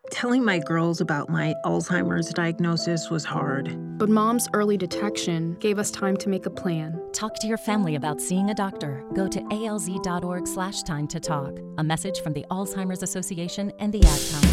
Telling my girls about my Alzheimer's diagnosis was hard. But Mom's early detection gave us time to make a plan. Talk to your family about seeing a doctor. Go to alz.org/time to talk. A message from the Alzheimer's Association and the Ad Council.